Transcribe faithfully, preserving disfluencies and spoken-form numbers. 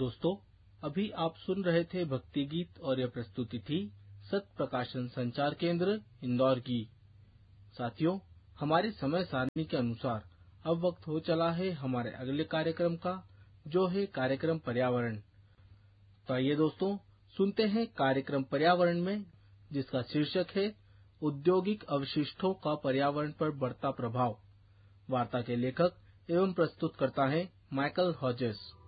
दोस्तों, अभी आप सुन रहे थे भक्ति गीत और यह प्रस्तुति थी सत्य प्रकाशन संचार केंद्र इंदौर की। साथियों, हमारी समय सारणी के अनुसार अब वक्त हो चला है हमारे अगले कार्यक्रम का, जो है कार्यक्रम पर्यावरण। तो आइए दोस्तों, सुनते हैं कार्यक्रम पर्यावरण में, जिसका शीर्षक है औद्योगिक अवशिष्टों का पर्यावरण पर बढ़ता प्रभाव। वार्ता के लेखक एवं प्रस्तुतकर्ता हैं माइकल हॉजेस।